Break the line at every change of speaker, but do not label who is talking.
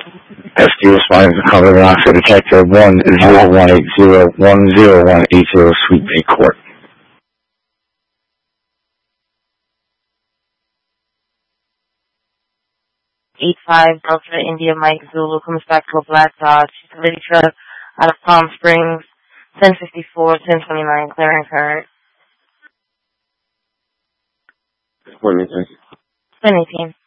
SD responding to Cumberland Officer Detective 10180100180 Sweet Bay Court.
85 Delta India Mike Zulu comes back to a black Dodge utility truck out of Palm Springs, 1054, 1029, clearing current. 1018.